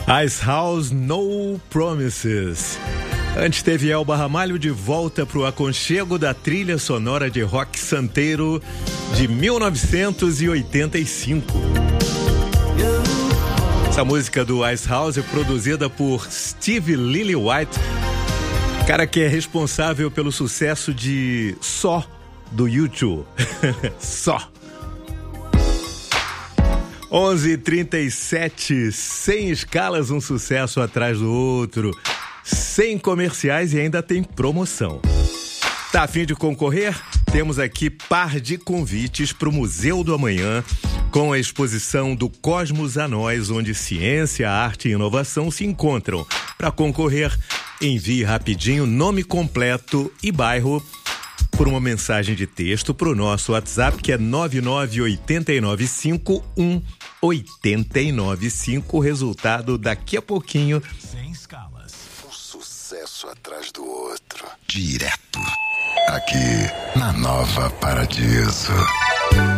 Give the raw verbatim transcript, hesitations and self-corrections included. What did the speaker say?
Ice House, No Promises. Antes teve Elba Ramalho de volta pro aconchego da trilha sonora de rock santeiro de mil novecentos e oitenta e cinco. Essa música do Ice House é produzida por Steve Lillywhite, cara que é responsável pelo sucesso de Só, do YouTube. Só. onze e trinta e sete, sem escalas, um sucesso atrás do outro, sem comerciais e ainda tem promoção. Tá a fim de concorrer? Temos aqui par de convites para o Museu do Amanhã, com a exposição do Cosmos a Nós, onde ciência, arte e inovação se encontram. Para concorrer, envie rapidinho nome completo e bairro por uma mensagem de texto para o nosso WhatsApp, que é nove nove oito nove cinco um oito nove cinco. Resultado daqui a pouquinho. Sem escalas. Um sucesso atrás do outro. Direto. Aqui na Nova Paradiso.